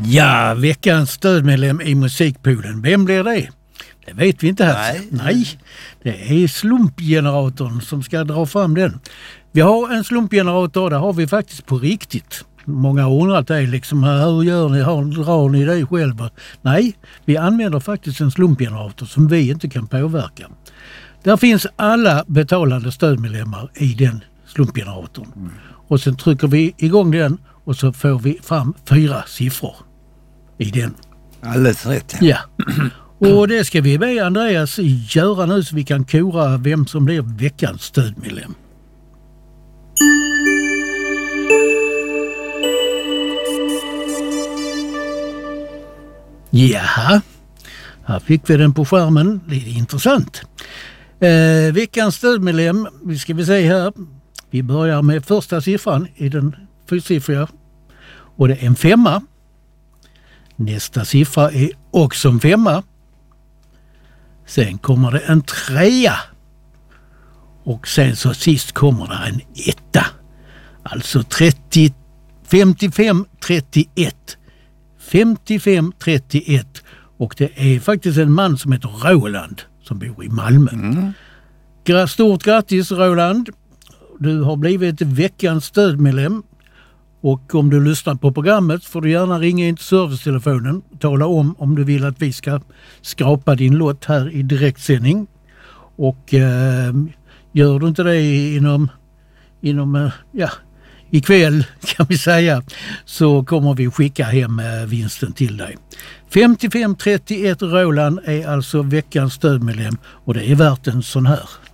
Ja, veckans stödmedlem i Musikpoolen. Vem blir det? Det vet vi inte här. Nej, det är slumpgeneratorn som ska dra fram den. Vi har en slumpgenerator, där har vi faktiskt på riktigt. Många har undrat det liksom, hur gör ni? Drar ni det själva? Nej, vi använder faktiskt en slumpgenerator som vi inte kan påverka. Där finns alla betalande stödmedlemmar i den slumpgeneratorn. Och sen trycker vi igång den och så får vi fram 4 siffror i den. Alldeles rätt. Ja. Och det ska vi be Andreas göra nu så vi kan kora vem som blir veckans stödmedlem. Jaha, här fick vi den på skärmen. Det är intressant. Veckans stödmedlem, vi ska vi se här. Vi börjar med första siffran i den 4-siffriga. Och det är en 5. Nästa siffra är också en 5. Sen kommer det en 3. Och sen så sist kommer det en 1. Alltså 55-31. 55-31. Och det är faktiskt en man som heter Roland som bor i Malmö. Stort grattis Roland. Du har blivit veckans stödmedlem. Och om du lyssnar på programmet får du gärna ringa in till servicetelefonen och tala om du vill att vi ska skrapa din låt här i direktsändning. Och gör du inte det inom ikväll kan vi säga, så kommer vi skicka hem vinsten till dig. 55-31 Roland är alltså veckans stödmedlem och det är värt en sån här.